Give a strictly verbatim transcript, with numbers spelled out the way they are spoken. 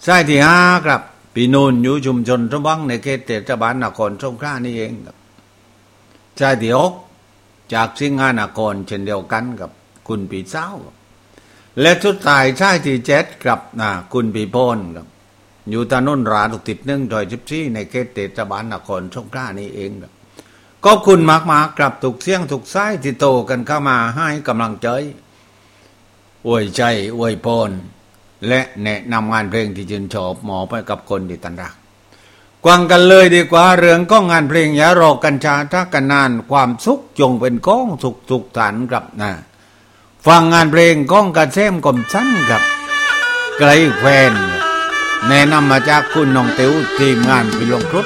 สายที่ห้าครับพี่นูนอยู่ชุมชนสมหวังในเขตเทศบาลนครสงขลานี่เองครับสายที่หกจากสิงหานครเช่นเดียวกันกับคุณปีเศร้าและสุดท้ายสายที่เจ็ดครับนะคุณปีพลครับอยู่ถนนราดุกติดหนึ่งดอยสิบสี่ในเขตเทศบาลนครสงขลานี่เองครับขอบคุณมากๆครับทุกเสียงทุกสายที่โตกันเข้ามาให้กำลังใจอวยใจอวยพรและแนะนำงานเพลงที่ชื่นชอบหมอไปกับคนที่ตันรักกวางกันเลยดีกว่าเรื่องก้องงานเพลงอย่ารอกันช้าถ้ากันนานความสุขจงเป็นก้องสุขสุขสันต์ครับนะฟังงานเพลงก้องกระเซมกลมสั้นครับไกลแฟนแนะนำมาจากคุณน้องเต๋วทีมงานพิลงครุฑ